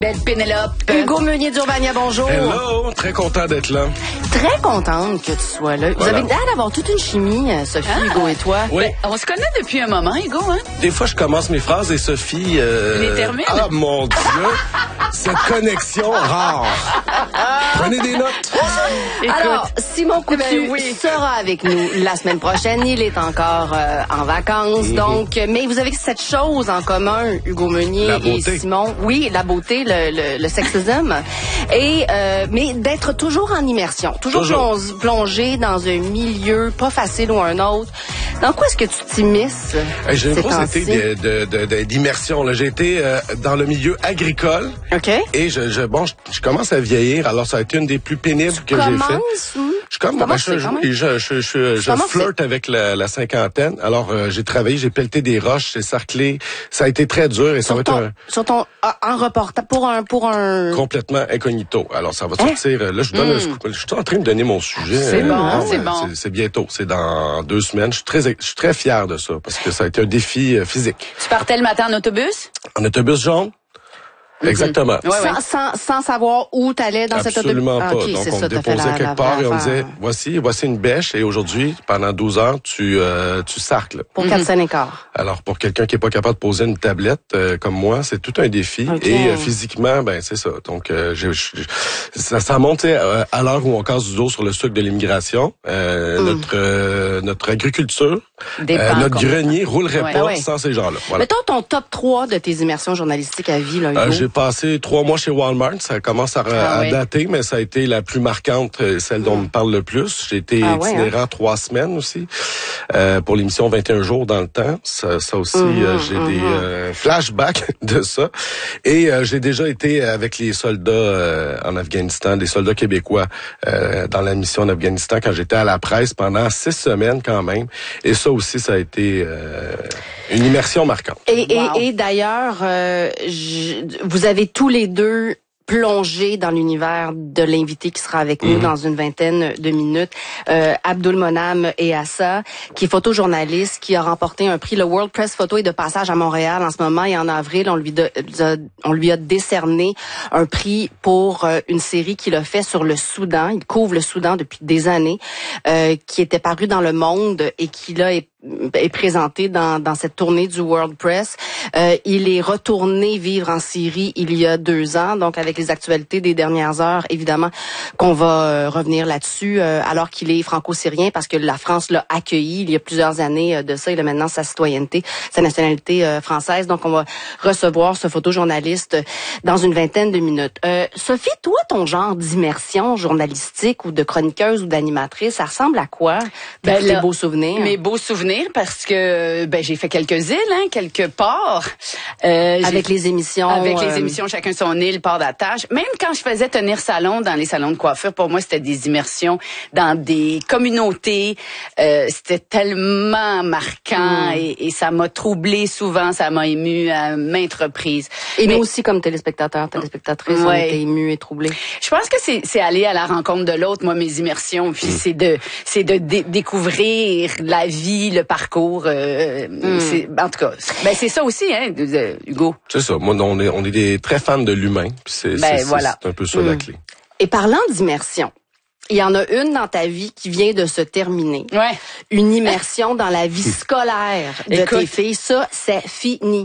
Belle Pénélope. Hugo Meunier d'Urbania, bonjour. Hello, très content d'être là. Très contente que tu sois là. Vous avez l'air d'avoir toute une chimie, Sophie, Hugo et toi. Oui. Ben, on se connaît depuis un moment, Hugo, hein? Des fois, je commence mes phrases et Sophie... Les termine? Ah, mon Dieu! Cette connexion rare. Prenez des notes. Alors, Simon Coutu sera avec nous la semaine prochaine. Il est encore en vacances, donc... Mais vous avez cette chose en commun, Hugo Meunier et Simon. Oui, la beauté, le sexisme. Et, mais d'être toujours en immersion. Toujours. Plongé dans un milieu pas facile ou un autre. Dans quoi est-ce que tu t'immisces? J'ai une grosse été d'immersion. J'ai été dans le milieu agricole. OK. Et je commence à vieillir. Alors, ça a été une des plus pénibles que j'ai fait. Je flirte avec la cinquantaine. Alors, j'ai travaillé, j'ai pelleté des roches, j'ai sarclé. Ça a été très dur et ça va être un reportage pour un complètement incognito. Alors, ça va sortir. Là, je donne un scoop. Je suis en train de donner mon sujet. C'est bon. C'est bientôt. C'est dans 2 semaines. Je suis très fier de ça parce que ça a été un défi physique. Tu partais le matin en autobus? En autobus jaune? Exactement. Sans savoir où t'allais dans cet autobus? Absolument pas. Donc, on me déposait quelque part et on disait, voici une bêche et aujourd'hui, pendant 12 heures, tu sarcles. Pour 4 cents et quart. Alors, pour quelqu'un qui est pas capable de poser une tablette comme moi, c'est tout un défi. Okay. Et physiquement, c'est ça. Donc, ça monte à l'heure où on casse du dos sur le sucre de l'immigration. Notre agriculture, notre grenier roulerait pas sans ces gens-là. Voilà. Mettons ton top 3 de tes immersions journalistiques à vie, là, Hugo. J'ai passé 3 mois chez Walmart. Ça commence à dater, mais ça a été la plus marquante, celle dont on me parle le plus. J'ai été itinérant 3 semaines aussi, pour l'émission 21 jours dans le temps. Ça aussi, j'ai des flashbacks de ça. Et j'ai déjà été avec les soldats en Afghanistan, des soldats québécois, dans la mission en Afghanistan, quand j'étais à la presse pendant 6 semaines quand même. Et ça aussi, ça a été une immersion marquante. Et d'ailleurs, vous avez tous les deux plongé dans l'univers de l'invité qui sera avec nous dans une vingtaine de minutes. Abdulmonam Eassa, qui est photojournaliste, qui a remporté un prix. Le World Press Photo est de passage à Montréal en ce moment et en avril, on lui a décerné un prix pour une série qu'il a fait sur le Soudan. Il couvre le Soudan depuis des années, qui était paru dans Le Monde et qui là est présenté dans cette tournée du World Press. Il est retourné vivre en Syrie il y a 2 ans, donc avec les actualités des dernières heures, évidemment qu'on va revenir là-dessus, alors qu'il est franco-syrien, parce que la France l'a accueilli il y a plusieurs années de ça. Il a maintenant sa citoyenneté, sa nationalité française. Donc, on va recevoir ce photojournaliste dans une vingtaine de minutes. Sophie, toi, ton genre d'immersion journalistique ou de chroniqueuse ou d'animatrice, ça ressemble à quoi? Tes beaux souvenirs? Mes beaux souvenirs, parce que j'ai fait quelques îles, quelques ports. Avec les émissions. Avec les émissions, chacun son île, port d'attache. Même quand je faisais tenir salon dans les salons de coiffure, pour moi, c'était des immersions dans des communautés. C'était tellement marquant et ça m'a troublé souvent, ça m'a ému à maintes reprises. Et nous aussi, comme téléspectateurs, téléspectatrices, on était émus et troublés. Je pense que c'est aller à la rencontre de l'autre, moi, mes immersions. Puis c'est de découvrir la vie, le parcours. En tout cas, c'est ça aussi, Hugo. C'est ça. Moi, on est des très fans de l'humain. C'est un peu ça la clé. Et parlant d'immersion, il y en a une dans ta vie qui vient de se terminer. Ouais. Une immersion dans la vie scolaire de tes filles. Ça, c'est fini.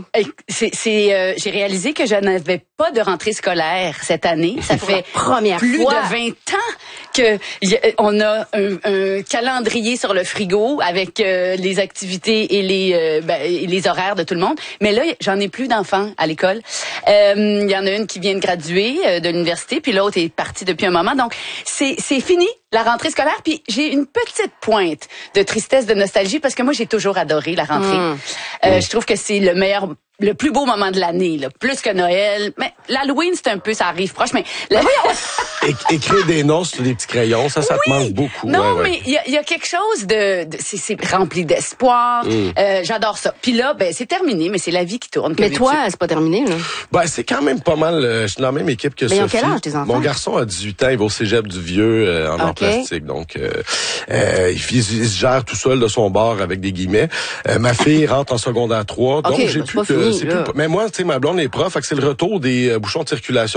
J'ai réalisé que je n'avais pas de rentrée scolaire cette année. Ça fait plus de 20 ans que on a un calendrier sur le frigo avec les activités et les horaires de tout le monde. Mais là, j'en ai plus d'enfants à l'école. Il y en a une qui vient de graduer de l'université, puis l'autre est partie depuis un moment. Donc, c'est fini la rentrée scolaire. Puis j'ai une petite pointe de tristesse, de nostalgie, parce que moi, j'ai toujours adoré la rentrée. Je trouve que c'est le plus beau moment de l'année, là, plus que Noël. Mais l'Halloween, c'est un peu, ça arrive proche, mais Écrire des noms sur des petits crayons, ça te manque beaucoup. Non, mais il y a quelque chose c'est rempli d'espoir. J'adore ça. Puis là, ben c'est terminé, mais c'est la vie qui tourne. Mais toi, c'est pas terminé, là? Ben, c'est quand même pas mal. Je suis dans la même équipe que Sophie. Mais quel âge, tes enfants? Mon garçon a 18 ans, il va au cégep du Vieux en art plastique. Donc, il se gère tout seul de son bord avec des guillemets. Ma fille rentre en secondaire 3. Donc, j'ai plus que... Mais moi, tu sais, ma blonde est prof, fait que c'est le retour des bouchons de circulation